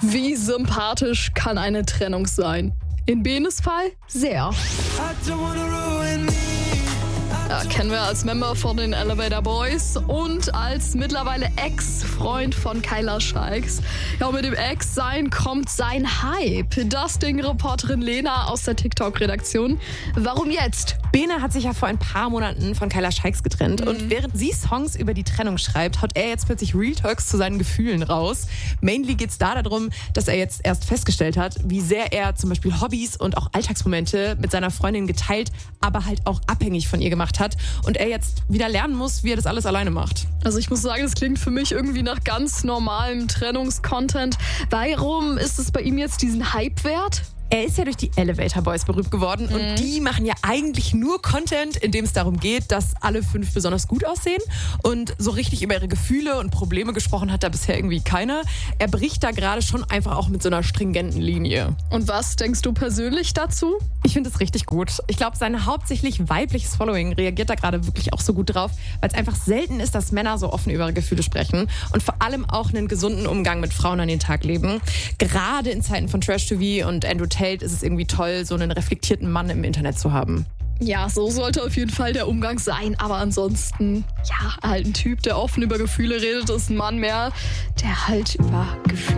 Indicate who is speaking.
Speaker 1: Wie sympathisch kann eine Trennung sein? In Benes Fall sehr. Ja, kennen wir als Member von den Elevator Boys und als mittlerweile Ex-Freund von Kyla Scheiks. Ja, und mit dem Ex-Sein kommt sein Hype. Das Ding-Reporterin Lena aus der TikTok-Redaktion. Warum jetzt?
Speaker 2: Bene hat sich ja vor ein paar Monaten von Kyla Scheiks getrennt und während sie Songs über die Trennung schreibt, haut er jetzt plötzlich Real Talks zu seinen Gefühlen raus. Mainly geht es da darum, dass er jetzt erst festgestellt hat, wie sehr er zum Beispiel Hobbys und auch Alltagsmomente mit seiner Freundin geteilt, aber halt auch abhängig von ihr gemacht hat und er jetzt wieder lernen muss, wie er das alles alleine macht.
Speaker 1: Also ich muss sagen, das klingt für mich irgendwie nach ganz normalem Trennungscontent. Warum ist es bei ihm jetzt diesen Hype wert?
Speaker 2: Er ist ja durch die Elevator Boys berühmt geworden und die machen ja eigentlich nur Content, in dem es darum geht, dass alle 5 besonders gut aussehen und so richtig über ihre Gefühle und Probleme gesprochen hat da bisher irgendwie keiner. Er bricht da gerade schon einfach auch mit so einer stringenten Linie.
Speaker 1: Und was denkst du persönlich dazu?
Speaker 2: Ich finde es richtig gut. Ich glaube, sein hauptsächlich weibliches Following reagiert da gerade wirklich auch so gut drauf, weil es einfach selten ist, dass Männer so offen über ihre Gefühle sprechen und vor allem auch einen gesunden Umgang mit Frauen an den Tag legen. Gerade in Zeiten von Trash-TV und Andrew Tate ist es irgendwie toll, so einen reflektierten Mann im Internet zu haben.
Speaker 1: Ja, so sollte auf jeden Fall der Umgang sein. Aber ansonsten, ja, halt ein Typ, der offen über Gefühle redet, ist ein Mann mehr, der halt über Gefühle